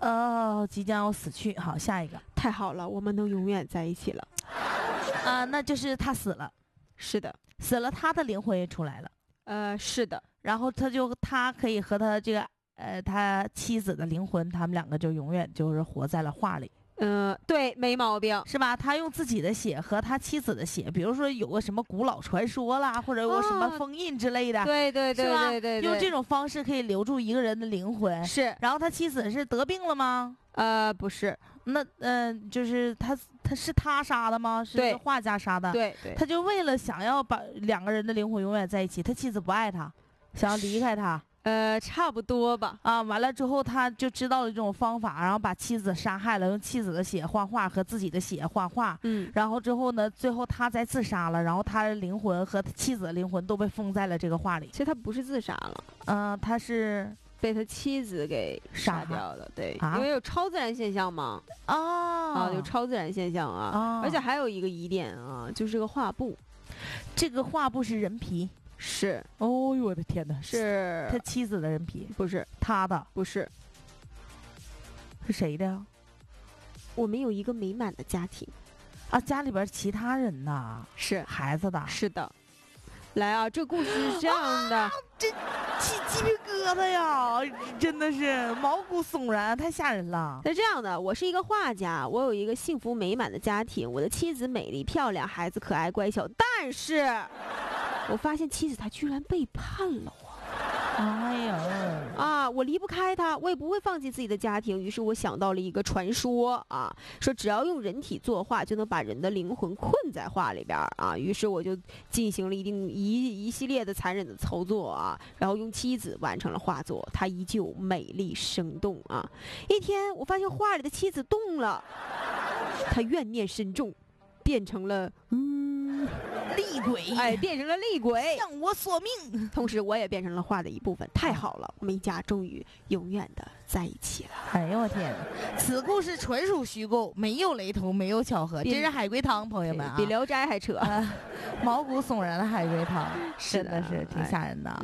即将要死去。好，下一个。 太好了，我们能永远在一起了。 那就是他死了。 是的， 死了，他的灵魂也出来了。 是的。 然后他可以和他这个他妻子的灵魂，他们两个就永远就是活在了画里。 对，没毛病， 是吧？他用自己的血和他妻子的血，比如说有个什么古老传说啦，或者有什么封印之类的， 对对对对对， 用这种方式可以留住一个人的灵魂。 是。 然后他妻子是得病了吗？ 不是。 那就是他是他杀的吗？是这个画家杀的。 对对。 他就为了想要把两个人的灵魂永远在一起，他妻子不爱他，想要离开他。 差不多吧。 完了之后他就知道了这种方法，然后把妻子杀害了，用妻子的血画画和自己的血画画。然后之后呢，最后他再自杀了，然后他的灵魂和妻子的灵魂都被封在了这个画里。 其实他不是自杀了， 他是被他妻子给杀掉的。对，因为有超自然现象嘛。有超自然现象啊。而且还有一个疑点啊，就是这个画布。 这个画布是人皮。 是。 哦呦我的天哪！ 是他妻子的人皮？ 不是。 他的？ 不是。 是谁的呀？ 我们有一个美满的家庭。 家里边其他人呐？ 是孩子的？ 是的。来啊，这故事是这样的。 这起鸡皮疙瘩呀，真的是毛骨悚然，太吓人了。 是这样的，我是一个画家，我有一个幸福美满的家庭，我的妻子美丽漂亮，孩子可爱乖巧，但是我发现妻子她居然背叛了我。 哎呦我离不开他，我也不会放弃自己的家庭。于是我想到了一个传说说只要用人体作画，就能把人的灵魂困在画里边于是我就进行了一系列的残忍的操作然后用妻子完成了画作，她依旧美丽生动一天，我发现画里的妻子动了，她怨念深重，变成了厉鬼。 变成了厉鬼， 向我索命。 同时我也变成了画的一部分。太好了，我们一家终于永远的在一起了。 哎呦我天，此故事纯属虚构，没有雷同，没有巧合，这是海龟汤，朋友们比聊斋还扯毛骨悚然的海龟汤，真的是挺吓人的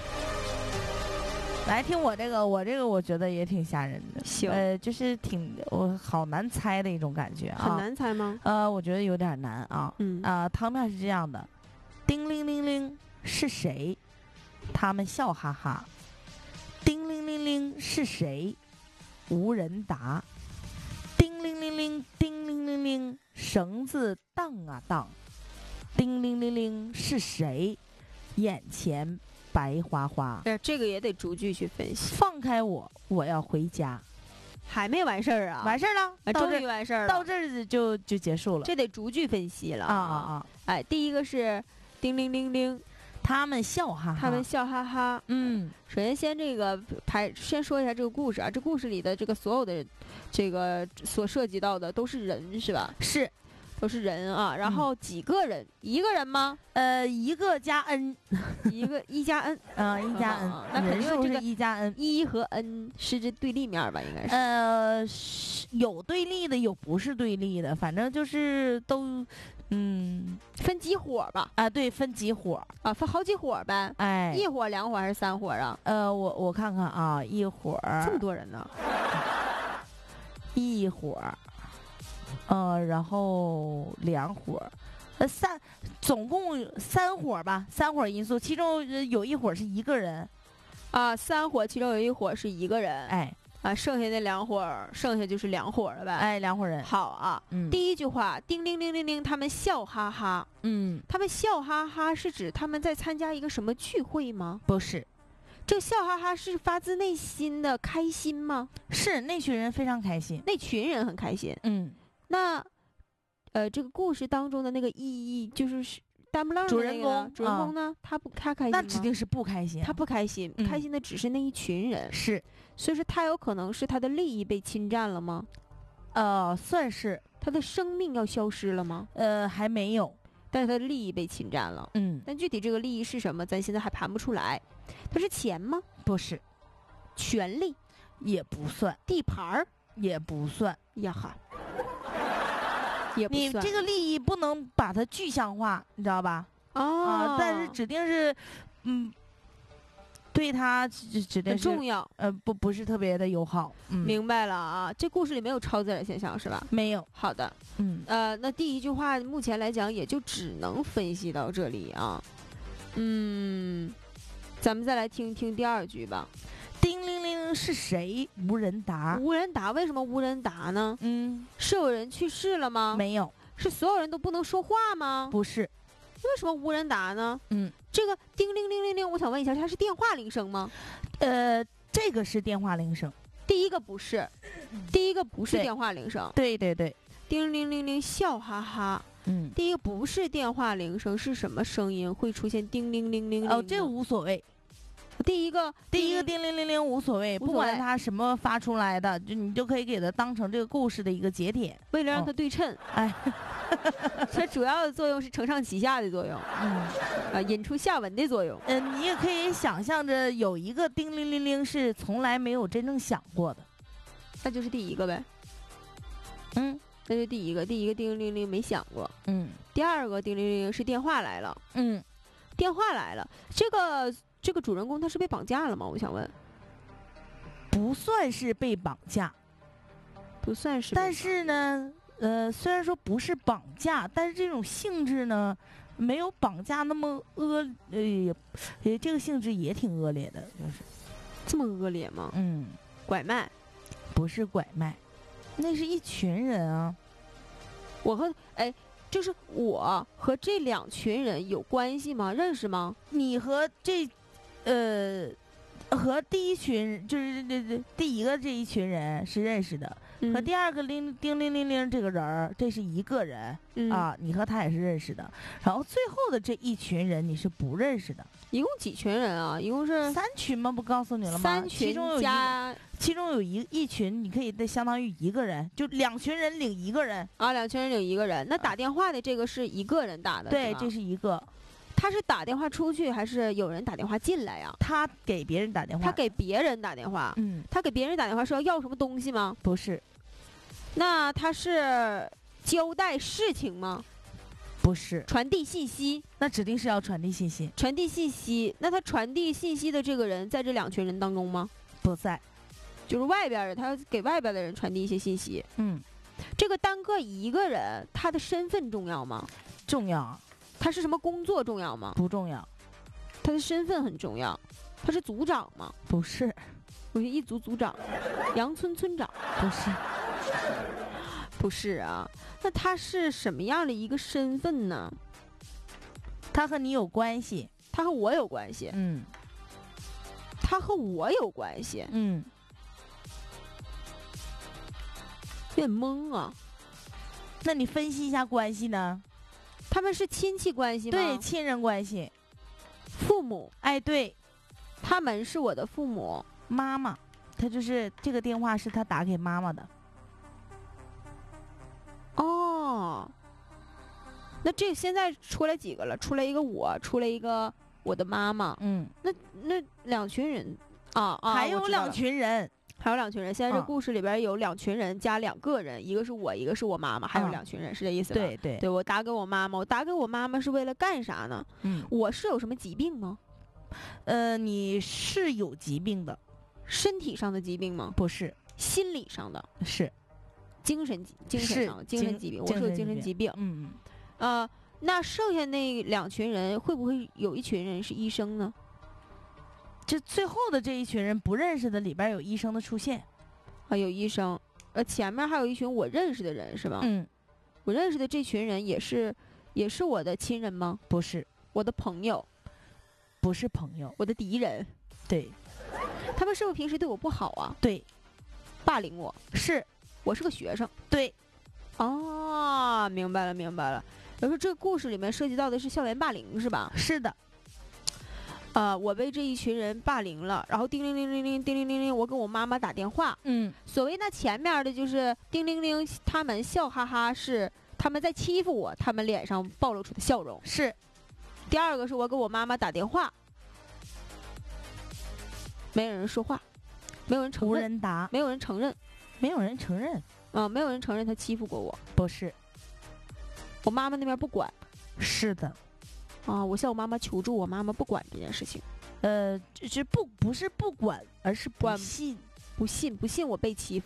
来听我这个，我觉得也挺吓人的。 行， 就是我好难猜的一种感觉很难猜吗？ 我觉得有点难汤面是这样的：叮铃铃铃，是谁？他们笑哈哈。叮铃铃铃，是谁？无人答。叮铃铃铃，叮铃铃铃，绳子荡啊荡。叮铃铃铃，是谁？眼前白花花。 这个也得逐句去分析。 放开我，我要回家。 还没完事儿完事儿了， 终于完事儿了， 到这儿就结束了。 这得逐句分析了第一个是叮铃铃铃， 他们笑哈哈， 他们笑哈哈。首先这个先说一下这个故事这故事里的这个所有的这个所涉及到的都是人是吧？ 是。 都是人然后几个人？一个人吗？ 一个加 n， 一加 n， 一加 n， 那肯定是一加 n， 一和 n 是这对立面吧？应该是。有对立的，有不是对立的，反正就是都， 分几伙吧？ 对，分几伙分好几伙呗。一伙、两伙还是三伙我看看一伙这么多人呢？ 一伙然后两伙总共三伙吧，三伙因素，其中有一伙是一个人三伙其中有一伙是一个人，剩下那两伙，剩下就是两伙了呗， 两伙人。 好第一句话，叮铃铃铃铃，他们笑哈哈，他们笑哈哈是指他们在参加一个什么聚会吗？ 不是， 这笑哈哈是发自内心的开心吗？ 是，那群人非常开心， 那群人很开心。那这个故事当中的那个意义就是大木浪主人公呢，他开心吗？ 那指定是不开心， 他不开心，开心的只是那一群人。 是， 所以说他有可能是他的利益被侵占了吗？ 算是。 他的生命要消失了吗？ 还没有， 但是他的利益被侵占了。但具体这个利益是什么，咱现在还盘不出来。它是钱吗？ 不是。 权力也不算， 地盘也不算呀哈。 你这个利益不能把它具象化，你知道吧？但是指定是， 对他指的很是重要。 不是特别的友好。 明白了啊，这故事里没有超自然现象是吧？ 没有。 好的，那第一句话目前来讲也就只能分析到这里啊。咱们再来听听第二句吧。 叮铃铃是谁？无人答。 无人答，为什么无人答呢？是有人去世了吗？ 没有。 是所有人都不能说话吗？ 不是。 为什么无人答呢？这个叮铃铃铃铃，我想问一下，它是电话铃声吗？ 这个是电话铃声。 第一个不是，第一个不是电话铃声。 对对对。 叮铃铃铃，笑哈哈。第一个不是电话铃声，是什么声音会出现叮铃铃铃铃？ 哦，这无所谓。 第一个叮铃铃铃无所谓，不管它什么发出来的，你就可以给它当成这个故事的一个节点， 为了让它对称。它主要的作用是承上启下的作用，引出下文的作用。 你也可以想象着有一个叮铃铃铃是从来没有真正响过的， 那就是第一个呗。那是第一个叮铃铃铃没响过。第二个叮铃铃铃是电话来了。电话来了，这个主人公他是被绑架了吗？我想问。 不算是被绑架， 不算是。 但是呢，虽然说不是绑架，但是这种性质呢，没有绑架那么这个性质也挺恶劣的，就是这么恶劣吗？拐卖， 不是拐卖，那是一群人啊。 就是我和这两群人有关系吗？认识吗？ 你和和第一群就是第一个这一群人是认识的，和第二个叮铃铃铃这个人儿，这是一个人啊，你和他也是认识的。然后最后的这一群人你是不认识的。 一共几群人啊？一共是 3群吗？不告诉你了吗？3群加其中有一群，你可以相当于一个人，就2群人领一个人啊，2群人领一个人。那打电话的这个是一个人打的， 对，这是一个。 他是打电话出去，还是有人打电话进来呀？ 他给别人打电话。 他给别人打电话。他给别人打电话是要什么东西吗？ 不是。 那他是交代事情吗？ 不是。 传递信息？ 那指定是要传递信息。 传递信息，那他传递信息的这个人在这2群人当中吗？ 不在， 就是外边的，他要给外边的人传递一些信息。这个单个一个人，他的身份重要吗？ 重要。 他是什么工作重要吗？ 不重要。 他的身份很重要。他是组长吗？ 不是。 我是一组组长。杨村村长？ 不是。 不是啊。那他是什么样的一个身份呢？ 他和你有关系。 他和我有关系。他和我有关系。有点懵啊。 那你分析一下关系呢？ 他们是亲戚关系吗？ 对，亲人关系。 父母？ 哎，对， 他们是我的父母。 妈妈，他就是这个电话是他打给妈妈的。 哦，那这现在出来几个了？出来一个我，出来一个我的妈妈。那2群人啊， 还有2群人。 还有2群人，现在这故事里边有2群人加2个人，一个是我，一个是我妈妈，还有2群人，是这意思吧？对，我打给我妈妈，我打给我妈妈是为了干啥呢？我是有什么疾病吗？ 你是有疾病的。 身体上的疾病吗？ 不是。 心理上的？ 是。 精神上的精神疾病，我是有精神疾病。那剩下那2群人会不会有一群人是医生呢？ 这最后的这一群人不认识的里边有医生的出现。 有医生。前面还有一群我认识的人是吧？我认识的这群人也是我的亲人吗？ 不是。 我的朋友？ 不是朋友。 我的敌人？ 对。 他们是不是平时对我不好啊？ 对。 霸凌我？ 是。 我是个学生？ 对。 哦，明白了。比如说这个故事里面涉及到的是校园霸凌是吧？ 是的。 我被这一群人霸凌了，然后叮铃铃铃铃叮铃铃铃，我跟我妈妈打电话。所谓那前面的就是叮铃铃，他们笑哈哈，是他们在欺负我，他们脸上暴露出的笑容。 是。 第二个是我跟我妈妈打电话，没有人说话，没有人承认， 无人答， 没有人承认， 没有人承认。 没有人承认他欺负过我。 不是。 我妈妈那边不管。 是的。 我向我妈妈求助，我妈妈不管这件事情。 不是不管，而是不信。 不信我被欺负。